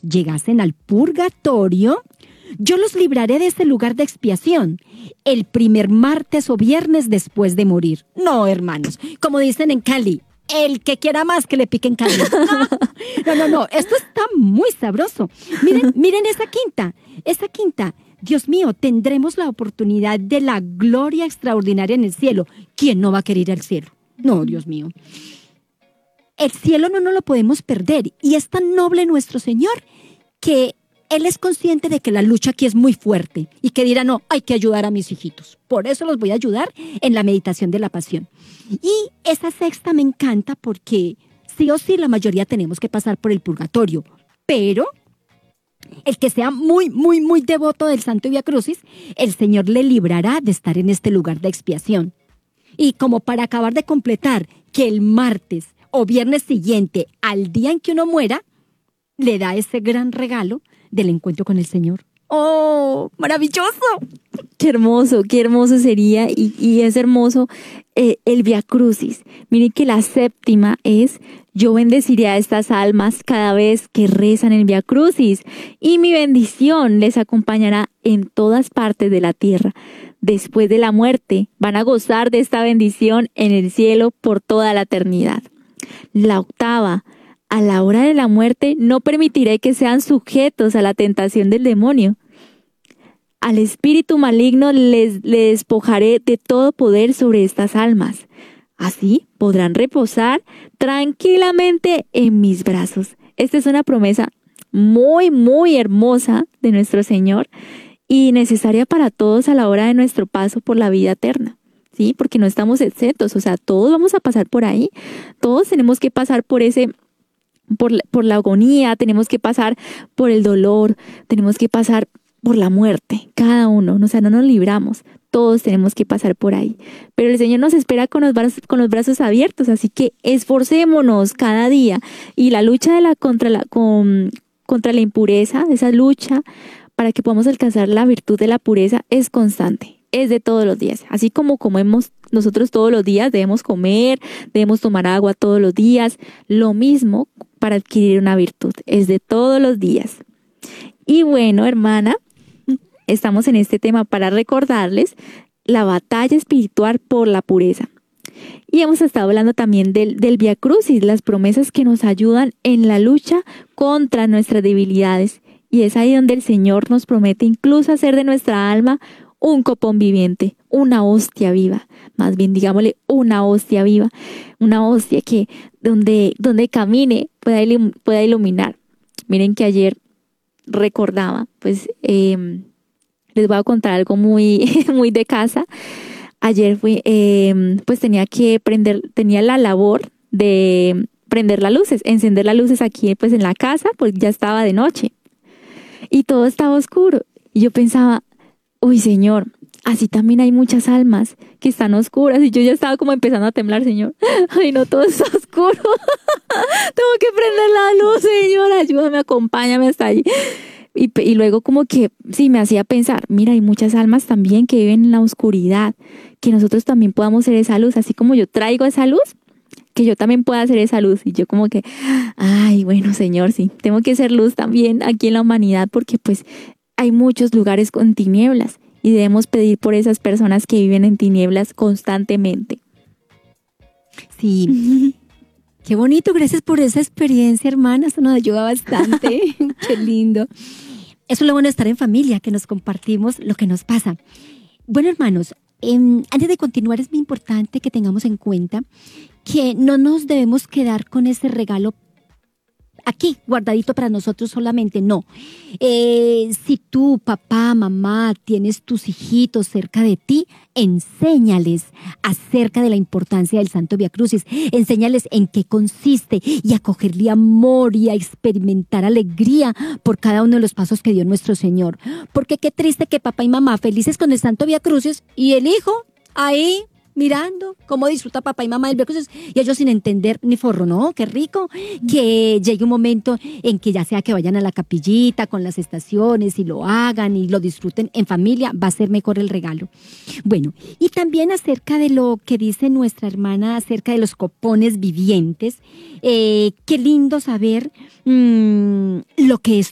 llegasen al purgatorio, yo los libraré de ese lugar de expiación el primer martes o viernes después de morir. No, hermanos, como dicen en Cali, el que quiera más que le piquen Cali. No, esto está muy sabroso. Miren esa quinta. Dios mío, tendremos la oportunidad de la gloria extraordinaria en el cielo. ¿Quién no va a querer ir al cielo? No, Dios mío. El cielo no nos lo podemos perder y es tan noble nuestro Señor que Él es consciente de que la lucha aquí es muy fuerte y que dirá, no, hay que ayudar a mis hijitos. Por eso los voy a ayudar en la meditación de la pasión. Y esa sexta me encanta porque sí o sí la mayoría tenemos que pasar por el purgatorio, pero el que sea muy, muy, muy devoto del Santo Vía Crucis, el Señor le librará de estar en este lugar de expiación. Y como para acabar de completar que el martes o viernes siguiente, al día en que uno muera, le da ese gran regalo del encuentro con el Señor. ¡Oh, maravilloso! Qué hermoso sería y es hermoso el Vía Crucis. Miren que la séptima es: yo bendeciré a estas almas cada vez que rezan el Vía Crucis y mi bendición les acompañará en todas partes de la tierra. Después de la muerte van a gozar de esta bendición en el cielo por toda la eternidad. La octava: a la hora de la muerte no permitiré que sean sujetos a la tentación del demonio. Al espíritu maligno les despojaré de todo poder sobre estas almas. Así podrán reposar tranquilamente en mis brazos. Esta es una promesa muy, muy hermosa de nuestro Señor y necesaria para todos a la hora de nuestro paso por la vida eterna. ¿Sí? Porque no estamos exentos, o sea, todos vamos a pasar por ahí. Todos tenemos que pasar por la agonía, tenemos que pasar por el dolor, tenemos que pasar por la muerte, cada uno, o sea, no nos libramos, todos tenemos que pasar por ahí, pero el Señor nos espera con los brazos abiertos, así que esforcémonos cada día, y la lucha contra la impureza, esa lucha para que podamos alcanzar la virtud de la pureza es constante, es de todos los días, así como comemos nosotros todos los días, debemos comer, debemos tomar agua todos los días, lo mismo para adquirir una virtud, es de todos los días. Y bueno, hermana, estamos en este tema para recordarles la batalla espiritual por la pureza. Y hemos estado hablando también del Vía Crucis, las promesas que nos ayudan en la lucha contra nuestras debilidades. Y es ahí donde el Señor nos promete incluso hacer de nuestra alma un copón viviente, una hostia viva. Más bien, digámosle, una hostia viva. Una hostia que donde camine pueda iluminar. Miren que ayer recordaba, pues les voy a contar algo muy, muy de casa. Ayer pues tenía la labor de prender las luces, encender las luces aquí pues en la casa, porque ya estaba de noche y todo estaba oscuro. Y yo pensaba, uy, Señor, así también hay muchas almas que están oscuras. Y yo ya estaba como empezando a temblar, Señor. Ay, no, todo está oscuro. Tengo que prender la luz, Señor. Ayúdame, acompáñame hasta allí. Y luego como que sí me hacía pensar, mira, hay muchas almas también que viven en la oscuridad, que nosotros también podamos ser esa luz, así como yo traigo esa luz, que yo también pueda ser esa luz. Y yo como que, ay, bueno, Señor, sí, tengo que ser luz también aquí en la humanidad, porque pues hay muchos lugares con tinieblas y debemos pedir por esas personas que viven en tinieblas constantemente. Sí. Qué bonito, gracias por esa experiencia, hermana, eso nos ayuda bastante. Qué lindo. Eso es lo bueno de estar en familia, que nos compartimos lo que nos pasa. Bueno, hermanos, antes de continuar es muy importante que tengamos en cuenta que no nos debemos quedar con ese regalo aquí, guardadito para nosotros solamente, no. Si tú, papá, mamá, tienes tus hijitos cerca de ti, enséñales acerca de la importancia del Santo Vía Crucis, enséñales en qué consiste y a cogerle amor y a experimentar alegría por cada uno de los pasos que dio nuestro Señor. Porque qué triste que papá y mamá felices con el Santo Vía Crucis y el hijo ahí mirando cómo disfruta papá y mamá del Vía Crucis y ellos sin entender ni forro, ¿no? Qué rico que llegue un momento en que ya sea que vayan a la capillita con las estaciones y lo hagan y lo disfruten en familia, va a ser mejor el regalo. Bueno, y también acerca de lo que dice nuestra hermana acerca de los copones vivientes, qué lindo saber lo que es